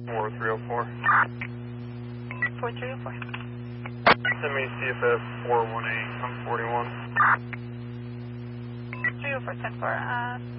More 304. 4304. Send me CFF 418. I'm 41. 304, 10-4.